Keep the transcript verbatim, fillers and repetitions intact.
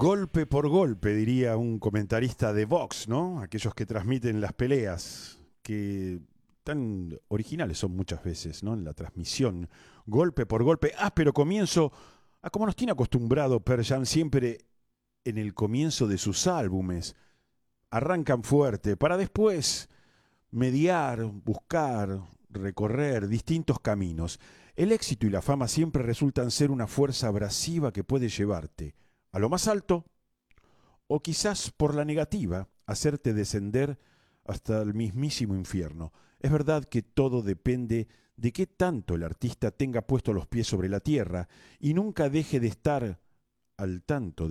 Golpe por golpe, diría un comentarista de Vox, ¿no? Aquellos que transmiten las peleas, que tan originales son muchas veces, ¿no? En la transmisión, golpe por golpe, áspero comienzo, a como nos tiene acostumbrado Pearl Jam siempre en el comienzo de sus álbumes. Arrancan fuerte, para después mediar, buscar, recorrer distintos caminos. El éxito y la fama siempre resultan ser una fuerza abrasiva que puede llevarte a lo más alto o quizás por la negativa hacerte descender hasta el mismísimo infierno. Es verdad que todo depende de qué tanto el artista tenga puesto los pies sobre la tierra y nunca deje de estar al tanto